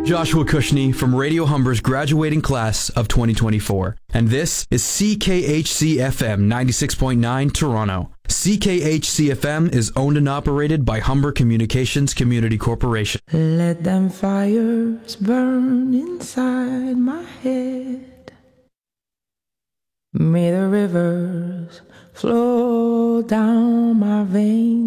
Joshua Cushney from Radio Humber's graduating class of 2024. And this is CKHC FM 96.9 Toronto. CKHC FM is owned and operated by Humber Communications Community Corporation. Let them fires burn inside my head. May the rivers flow down my veins.